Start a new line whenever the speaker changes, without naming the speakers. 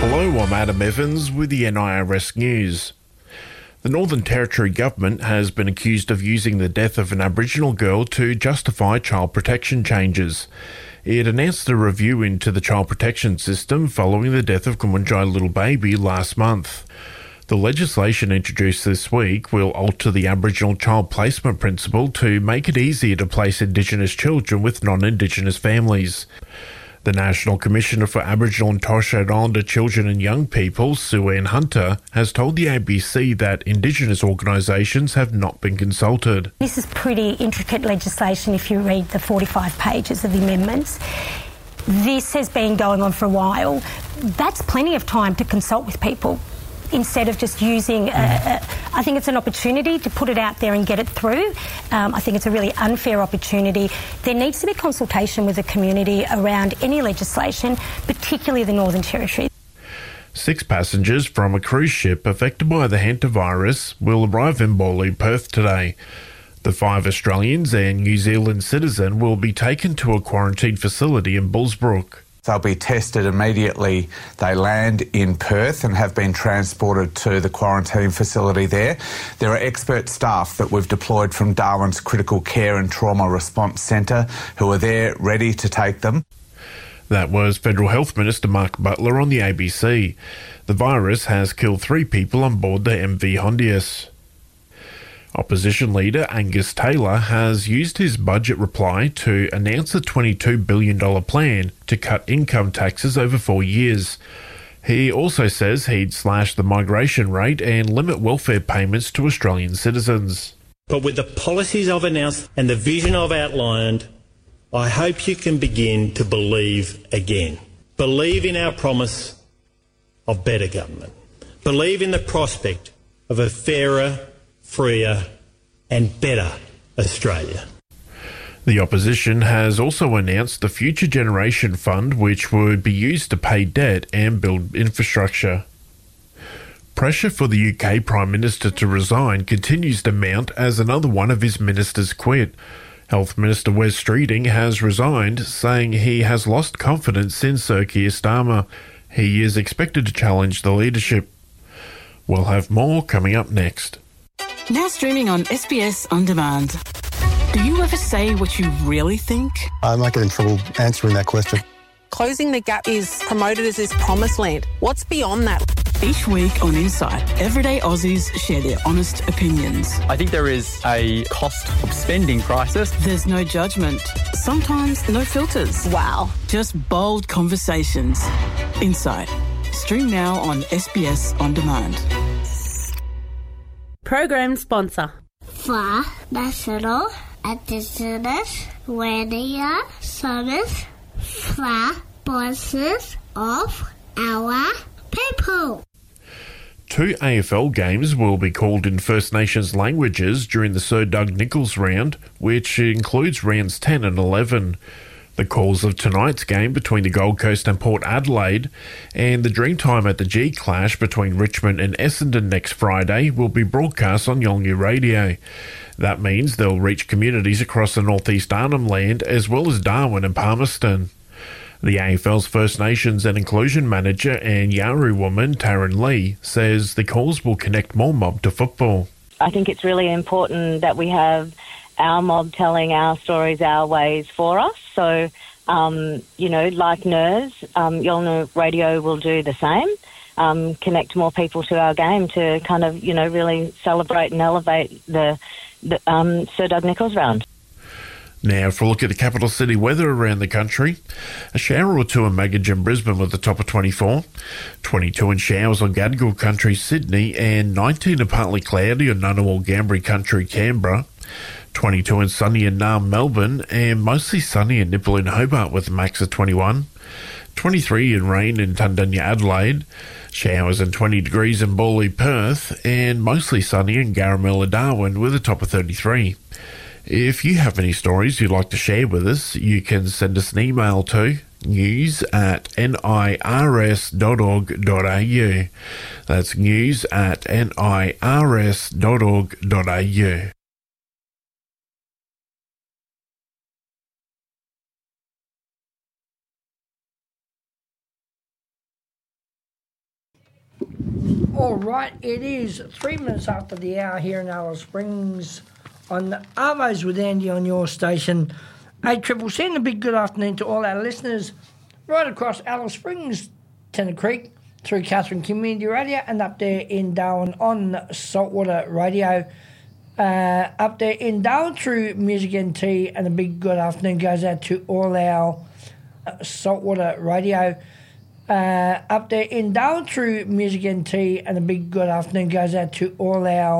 Hello, I'm Adam Evans with the NIRS News. The Northern Territory government has been accused of using the death of an Aboriginal girl to justify child protection changes. It announced a review into the child protection system following the death of Kumunjai Little Baby last month. The legislation introduced this week will alter the Aboriginal child placement principle to make it easier to place Indigenous children with non-Indigenous families. The National Commissioner for Aboriginal and Torres Strait Islander Children and Young People, Sue-Ann Hunter, has told the ABC that Indigenous organisations have not been consulted.
This is pretty intricate legislation if you read the 45 pages of the amendments. This has been going on for a while. That's plenty of time to consult with people instead of just using I think it's an opportunity to put it out there and get it through. I think it's a really unfair opportunity. There needs to be consultation with the community around any legislation, particularly the Northern Territory.
6 passengers from a cruise ship affected by the hantavirus will arrive in Bawley, Perth today. The 5 Australians and New Zealand citizen will be taken to a quarantine facility in Bullsbrook.
They'll be tested immediately they land in Perth and have been transported to the quarantine facility there. There are expert staff that we've deployed from Darwin's Critical Care and Trauma Response Centre who are there ready to take them.
That was Federal Health Minister Mark Butler on the ABC. The virus has killed 3 people on board the MV Hondius. Opposition leader Angus Taylor has used his budget reply to announce a $22 billion plan to cut income taxes over 4 years. He also says he'd slash the migration rate and limit welfare payments to Australian citizens.
But with the policies I've announced and the vision I've outlined, I hope you can begin to believe again. Believe in our promise of better government. Believe in the prospect of a fairer, freer and better Australia.
The opposition has also announced the Future Generation Fund, which would be used to pay debt and build infrastructure. Pressure for the UK Prime Minister to resign continues to mount as another one of his ministers quit. Health Minister Wes Streeting has resigned, saying he has lost confidence in Sir Keir Starmer. He is expected to challenge the leadership. We'll have more coming up next.
Now streaming on SBS On Demand. Do you ever say what you really think?
I might get in trouble answering that question.
Closing the Gap is promoted as this promised land. What's beyond that?
Each week on Insight, everyday Aussies share their honest opinions.
I think there is a cost of spending crisis.
There's no judgment. Sometimes no filters.
Wow.
Just bold conversations. Insight. Stream now on SBS On Demand.
Program sponsor.
For National Indigenous Radio Service for voices of our people.
2 AFL games will be called in First Nations languages during the Sir Doug Nicholls round, which includes rounds 10 and 11. The calls of tonight's game between the Gold Coast and Port Adelaide and the Dreamtime at the G clash between Richmond and Essendon next Friday will be broadcast on Yolngu Radio. That means they'll reach communities across the northeast Arnhem Land as well as Darwin and Palmerston. The AFL's First Nations and Inclusion Manager and Yawuru woman Taryn Lee says the calls will connect more mob to football.
I think it's really important that we have our mob telling our stories our ways for us. So, like NIRS, Yolngu Radio will do the same, connect more people to our game to kind of, really celebrate and elevate the Sir Doug Nicholls round.
Now for a look at the capital city weather around the country. A shower or two in Magidge and Brisbane with a top of 24. 22 in showers on Gadigal Country, Sydney, and 19 in partly cloudy on Ngunnawal Gambri Country, Canberra. 22 and sunny in Naarm, Melbourne, and mostly sunny in Nipple in Hobart with a max of 21. 23 in rain in Tundanya, Adelaide. Showers and 20 degrees in Bawley, Perth, and mostly sunny in Garamilla, Darwin with a top of 33. If you have any stories you'd like to share with us, you can send us an email to news@nirs.org.au. That's news@nirs.org.au.
All right, it is 3 minutes after the hour here in Alice Springs on Arvos with Andy on your station, 8CCC, and a big good afternoon to all our listeners right across Alice Springs, Tennant Creek, through Katherine Community Radio, and up there in Darwin on Saltwater Radio. Up there in Darwin through Music NT, and a big good afternoon goes out to all our Saltwater Radio. Up there in Darwin through Music NT, and a big good afternoon goes out to all our